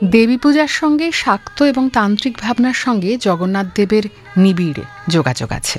দেবী পূজার সঙ্গে শাক্ত এবং তান্ত্রিক ভাবনার সঙ্গে জগন্নাথ দেবের নিবিড় যোগাযোগ আছে।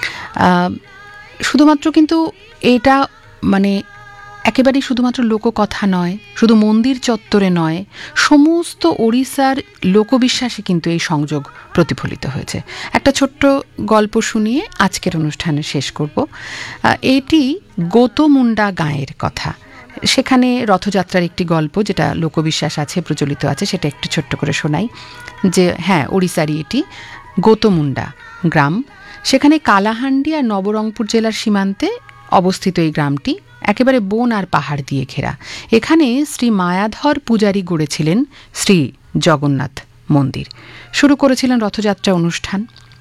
শুধুমাত্র কিন্তু এটা মানে একেবারেই শুধুমাত্র লোককথা নয়, শুধু মন্দির চত্বরে নয়, সমস্ত ওড়িশার লোকবিশ্বাসে কিন্তু এই সংযোগ প্রতিফলিত হয়েছে। একটা ছোট্ট গল্প শুনিয়ে আজকের অনুষ্ঠানে শেষ করব। এটি গোতমুন্ডা গাঁয়ের কথা। সেখানে রথযাত্রার একটি গল্প, যেটা লোকবিশ্বাস আছে, প্রচলিত আছে, সেটা একটু ছোট্ট করে শোনাই। যে হ্যাঁ, ওড়িশারই এটি গোতমুন্ডা গ্রাম। সেখানে কালাহান্ডি আর নবরঙ্গপুর জেলার সীমান্তে অবস্থিত এই গ্রামটি একেবারে বন আর পাহাড় দিয়ে ঘেরা। এখানে শ্রী মায়াধর পূজারী গড়েছিলেন শ্রী জগন্নাথ মন্দির, শুরু করেছিলেন রথযাত্রা অনুষ্ঠান।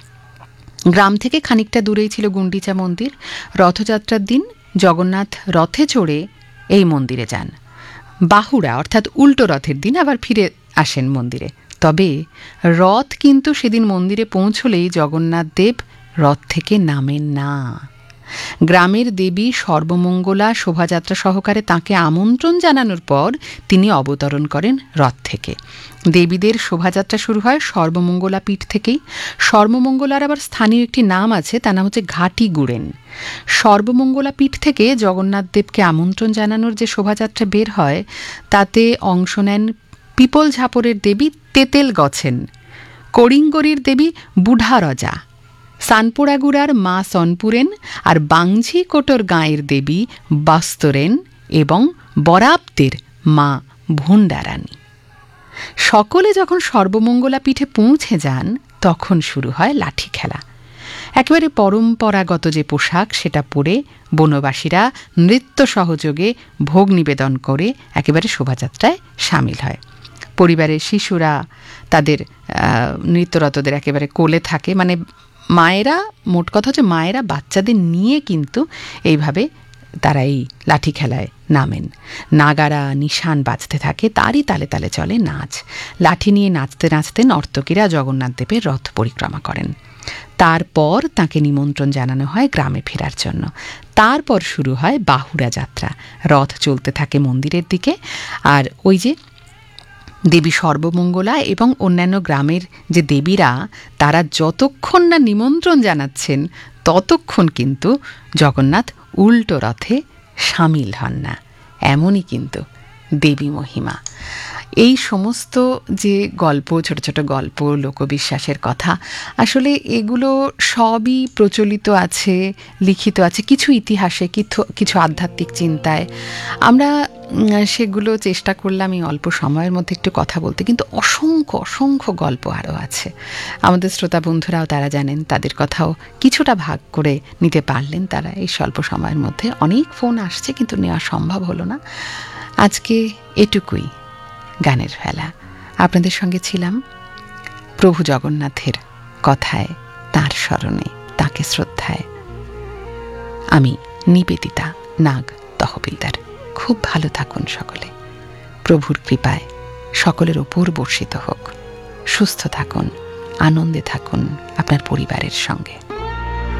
গ্রাম থেকে খানিকটা দূরেই ছিল গুন্ডিচা মন্দির। রথযাত্রার দিন জগন্নাথ রথে চড়ে এই মন্দিরে যান। বাহুড়া অর্থাৎ উল্টো রথের দিন আবার ফিরে আসেন মন্দিরে। তবে রথ কিন্তু সেদিন মন্দিরে পৌঁছলেই জগন্নাথ দেব রথ থেকে নামেন না। গ্রামের দেবী সর্বমঙ্গলা শোভাযাত্রা সহকারে তাঁকে আমন্ত্রণ জানানোর পর তিনি অবতরণ করেন রথ থেকে। দেবীদের শোভাযাত্রা শুরু হয় সর্বমঙ্গলা পীঠ থেকেই। সর্বমঙ্গলার আবার স্থানীয় একটি নাম আছে, তার নাম হচ্ছে ঘাটি গুড়েন। সর্বমঙ্গলা পীঠ থেকে জগন্নাথ দেবকে আমন্ত্রণ জানানোর যে শোভাযাত্রা বের হয়, তাতে অংশ নেন পিপল ঝাপরের দেবী তেতেল গছেন, করিঙ্গরির দেবী বুঢা রজা, সানপুরাগুড়ার মা সনপুরেন, আর বাংঝি কোটর গাঁয়ের দেবী বাস্তরেন এবং বরাবদের মা ভুন্ডারানী। সকলে যখন সর্বমঙ্গলা পীঠে পৌঁছে যান, তখন শুরু হয় লাঠি খেলা। একেবারে পরম্পরাগত যে পোশাক, সেটা পরে বনবাসীরা নৃত্য সহযোগে ভোগ নিবেদন করে একেবারে শোভাযাত্রায় সামিল হয়। পরিবারের শিশুরা তাদের নৃত্যরতদের একেবারে কোলে থাকে। মানে মায়েরা, মোট কথা হচ্ছে মায়েরা বাচ্চাদের নিয়ে কিন্তু এইভাবে তারা এই লাঠি খেলায় নামেন। নাগারা নিশান বাজতে থাকে, তারই তালে তালে চলে নাচ। লাঠি নিয়ে নাচতে নাচতে নর্তকীরা জগন্নাথ দেবের রথ পরিক্রমা করেন। তারপর তাকে নিমন্ত্রণ জানানো হয় গ্রামে ফেরার জন্য। তারপর শুরু হয় বাহুড়া যাত্রা। রথ চলতে থাকে মন্দিরের দিকে, আর ওই যে দেবী সর্বমঙ্গলা এবং অন্যান্য গ্রামের যে দেবীরা, তারা যতক্ষণ না নিমন্ত্রণ জানাচ্ছেন ততক্ষণ কিন্তু জগন্নাথ উল্টো রথে সামিল হন না। এমনই কিন্তু দেবী মহিমা। এই সমস্ত যে গল্প, ছোট ছোট গল্প, লোকবিশ্বাসের কথা, আসলে এগুলো সবই প্রচলিত আছে, লিখিত আছে, কিছু ইতিহাসে, কিছু আধ্যাত্মিক চিন্তায়। আমরা সেগুলো চেষ্টা করলাম এই অল্প সময়ের মধ্যে একটু কথা বলতে, কিন্তু অসংখ্য অসংখ্য গল্প আরও আছে। আমাদের শ্রোতা বন্ধুরাও তারা জানেন, তাদের কথাও কিছুটা ভাগ করে নিতে পারলেন তারা এই স্বল্প সময়ের মধ্যে। অনেক ফোন আসছে, কিন্তু নেওয়া সম্ভব হলো না। আজকে এটুকুই গানের ফেলা। আপনাদের সঙ্গে ছিলাম প্রভু জগন্নাথের কথায়, তাঁর স্মরণে, তাঁকে শ্রদ্ধায়। আমি নিবেদিতা নাগ তহবিলদার। খুব ভালো থাকুন সকলে। প্রভুর কৃপায় সকলের ওপর বর্ষিত হোক। সুস্থ থাকুন, আনন্দে থাকুন আপনার পরিবারের সঙ্গে।